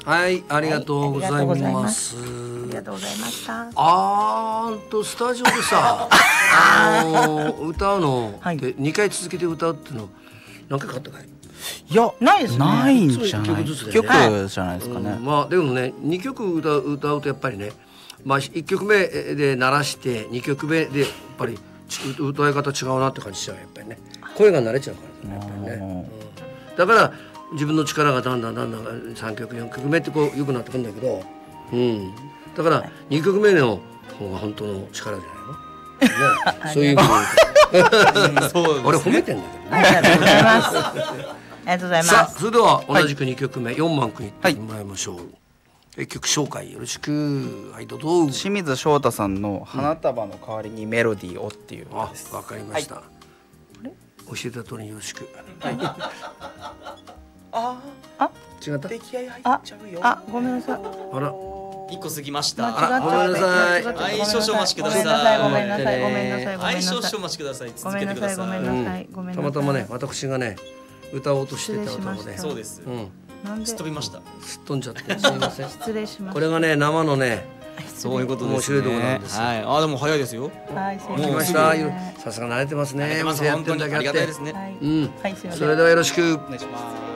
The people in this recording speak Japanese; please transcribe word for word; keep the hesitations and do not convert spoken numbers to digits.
はい、ありがとうございます。 ありがとうございました。 あーんとスタジオでさあの歌うの、 はい、 でにかい続けて歌うっていうの何回かあったかい？ いやないですね。 ないんじゃない。 いっきょくずつでね、 曲じゃないですかね、 うん、まあでもねにきょく歌う、歌うとやっぱりね、まあ、いっきょくめで鳴らしてにきょくめでやっぱり歌い方違うなって感じしちゃうやっぱりね、声が慣れちゃうからねやっぱりね、うん、だから自分の力がだんだんだんだんさんきょくよんきょくめってこう良くなってくるんだけど、うん、だからにきょくめの方が本当の力じゃないの、ね、そういう意味でそうですね、俺褒めてんだけどね。 ありがとうございますありがとうございます。 さあそれでは同じくにきょくめ、はい、よんばんくんいってもらいましょう、はい、曲紹介よろしく。はいどうぞ。 清水翔太さんの花束の代わりにメロディーをっていうのです。 あ、わかりました、はい、教えた通りよろしく。はいああ違った。 出来合い入っちゃうよ。 あ、ごめんなさい。 あら一個過ぎました。 あらごめんなさい。 はい少々お待ちください。 ごめんなさいごめんなさいごめんなさい。 はい少々お待ちください。続けてください。 ごめんなさいごめんなさい。 たまたまね私がね歌おうとしてた歌をね。 そうです。うん。すっ飛びました。 すっ飛んじゃってすみません。 失礼しました。 これがね生のねそういうことですね。 面白いところなんです。 はい。あでも早いですよ。 はい。 来ました。さすが慣れてますね。 本当にありがたいですね。 うん。それではよろしく。 お願いします。